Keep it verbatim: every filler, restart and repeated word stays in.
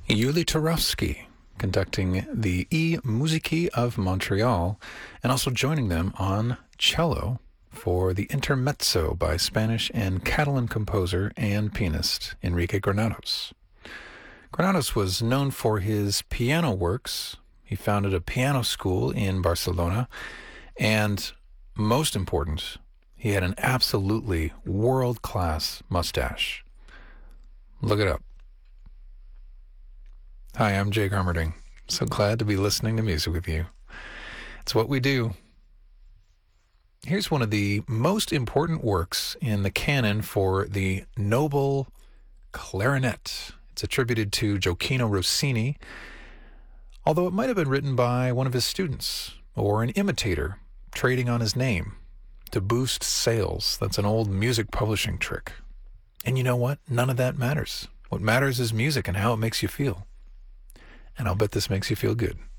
Yuli Turovsky conducting the E Musici of Montreal and also joining them on cello for the Intermezzo by Spanish and Catalan composer and pianist Enrique Granados. Granados was known for his piano works. He founded a piano school in Barcelona, and most important, he had an absolutely world-class mustache. Look it up. Hi, I'm Jake Armerding. So glad to be listening to music with you. It's what we do. Here's one of the most important works in the canon for the noble clarinet. It's attributed to Gioacchino Rossini, although it might have been written by one of his students or an imitator trading on his name to boost sales. That's an old music publishing trick. And you know what? None of that matters. What matters is music and how it makes you feel. And I'll bet this makes you feel good.